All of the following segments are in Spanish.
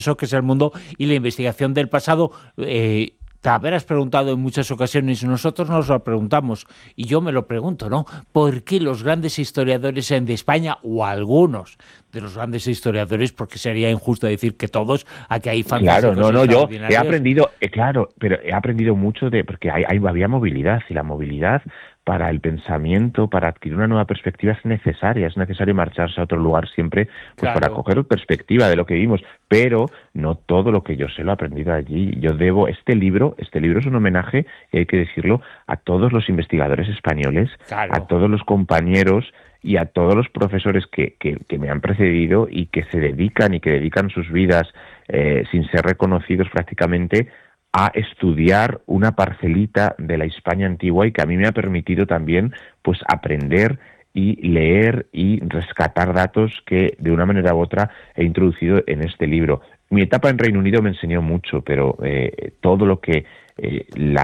eso que es el mundo y la investigación del pasado. Te habrás preguntado en muchas ocasiones, nosotros nos lo preguntamos, y yo me lo pregunto, ¿no? ¿Por qué los grandes historiadores de España, o algunos de los grandes historiadores, porque sería injusto decir que todos, aquí hay fantásticos? Claro, yo he aprendido, pero he aprendido mucho porque había movilidad, y la movilidad para el pensamiento, para adquirir una nueva perspectiva es necesario marcharse a otro lugar siempre, pues para coger perspectiva de lo que vimos, pero no todo lo que yo sé lo he aprendido allí. Yo debo, este libro es un homenaje, y hay que decirlo, a todos los investigadores españoles, a todos los compañeros y a todos los profesores que me han precedido y que se dedican sus vidas sin ser reconocidos prácticamente a estudiar una parcelita de la España antigua, y que a mí me ha permitido también pues aprender y leer y rescatar datos que de una manera u otra he introducido en este libro. Mi etapa en Reino Unido me enseñó mucho, pero todo lo que la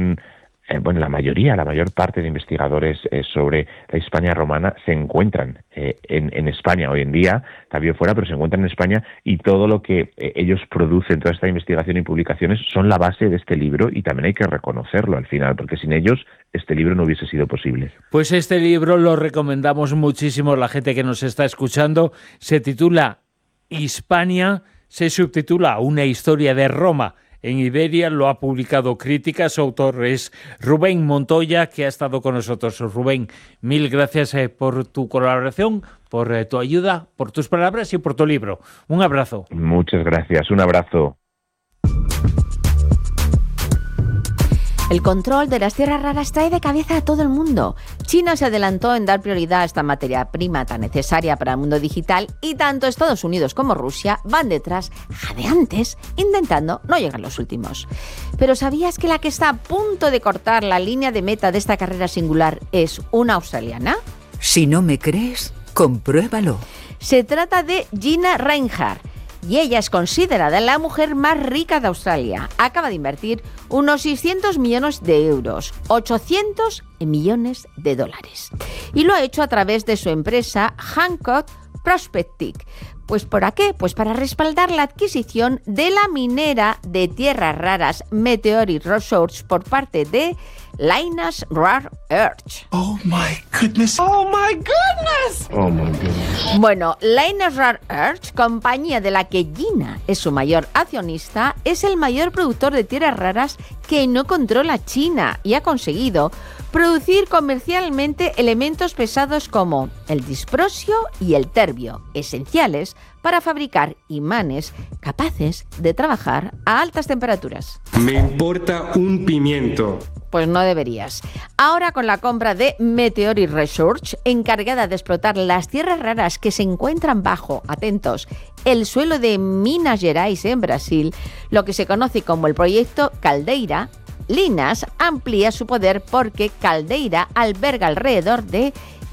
mayor parte de investigadores sobre la España romana se encuentran en España hoy en día, también fuera, pero se encuentran en España, y todo lo que ellos producen, toda esta investigación y publicaciones, son la base de este libro, y también hay que reconocerlo al final, porque sin ellos este libro no hubiese sido posible. Pues este libro lo recomendamos muchísimo a la gente que nos está escuchando. Se titula Hispania, se subtitula Una historia de Roma en Iberia, lo ha publicado Crítica. Su autor es Rubén Montoya, que ha estado con nosotros. Rubén, mil gracias por tu colaboración, por tu ayuda, por tus palabras y por tu libro. Un abrazo. Muchas gracias, un abrazo. El control de las tierras raras trae de cabeza a todo el mundo. China se adelantó en dar prioridad a esta materia prima tan necesaria para el mundo digital, y tanto Estados Unidos como Rusia van detrás, jadeantes, intentando no llegar los últimos. Pero ¿sabías que la que está a punto de cortar la línea de meta de esta carrera singular es una australiana? Si no me crees, compruébalo. Se trata de Gina Rinehart, y ella es considerada la mujer más rica de Australia. Acaba de invertir unos 600 millones de euros, 800 millones de dólares. Y lo ha hecho a través de su empresa Hancock Prospecting. ¿Pues para qué? Pues para respaldar la adquisición de la minera de tierras raras Meteoric Resources por parte de Lynas Rare Earth. Oh my goodness. Oh my goodness. Oh my goodness. Bueno, Lynas Rare Earth, compañía de la que Gina es su mayor accionista, es el mayor productor de tierras raras que no controla China, y ha conseguido producir comercialmente elementos pesados como el disprosio y el terbio, esenciales para fabricar imanes capaces de trabajar a altas temperaturas. Me importa un pimiento. Pues no deberías. Ahora, con la compra de Meteoric Research, encargada de explotar las tierras raras que se encuentran bajo, atentos, el suelo de Minas Gerais en Brasil, lo que se conoce como el proyecto Caldeira, Lynas amplía su poder porque Caldeira alberga alrededor de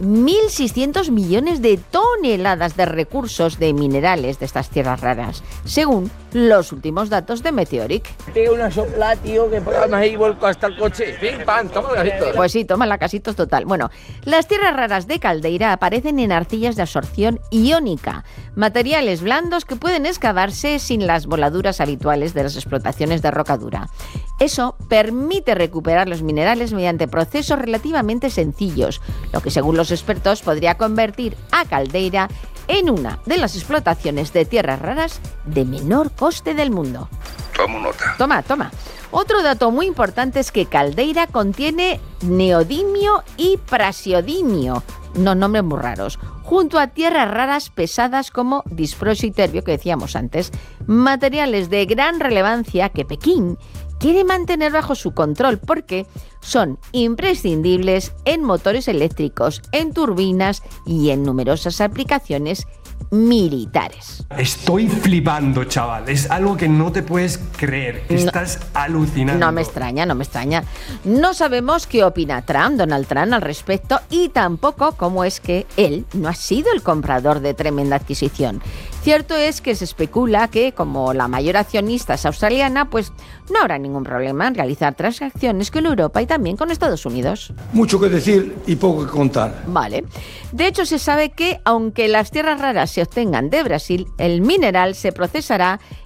1.600 millones de toneladas de recursos de minerales de estas tierras raras, según los últimos datos de Meteoric. Pega una sopla, tío, que podamos ahí volco hasta el coche. ¡Pim, pam! Toma la casitos. Pues sí, toma la casitos total. Bueno, las tierras raras de Caldeira aparecen en arcillas de absorción iónica, materiales blandos que pueden excavarse sin las voladuras habituales de las explotaciones de roca dura. Eso permite recuperar los minerales mediante procesos relativamente sencillos, lo que según los expertos podría convertir a Caldeira en una de las explotaciones de tierras raras de menor coste del mundo. Toma nota. Toma. Otro dato muy importante es que Caldeira contiene neodimio y prasiodimio, no nombres muy raros, junto a tierras raras pesadas como disprosio y terbio, que decíamos antes, materiales de gran relevancia que Pekín quiere mantener bajo su control porque son imprescindibles en motores eléctricos, en turbinas y en numerosas aplicaciones militares. Estoy flipando, chaval. Es algo que no te puedes creer. Estás alucinando. No me extraña. No sabemos qué opina Donald Trump al respecto, y tampoco cómo es que él no ha sido el comprador de tremenda adquisición. Cierto es que se especula que, como la mayor accionista es australiana, pues no habrá ningún problema en realizar transacciones con Europa y también con Estados Unidos. Mucho que decir y poco que contar. Vale. De hecho, se sabe que, aunque las tierras raras se obtengan de Brasil, el mineral se procesará